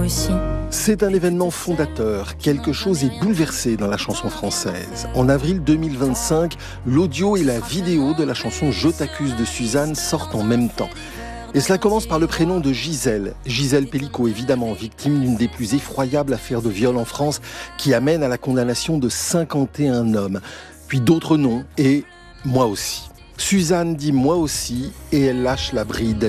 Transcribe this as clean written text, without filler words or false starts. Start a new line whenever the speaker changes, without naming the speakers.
aussi.
C'est un événement fondateur. Quelque chose est bouleversé dans la chanson française. En avril 2025, l'audio et la vidéo de la chanson « Je t'accuse » de Suzanne sortent en même temps. Et cela commence par le prénom de Gisèle. Gisèle Pellicot, évidemment, victime d'une des plus effroyables affaires de viol en France qui amène à la condamnation de 51 hommes. Puis d'autres noms et « moi aussi ». Suzanne dit « moi aussi » et elle lâche la bride.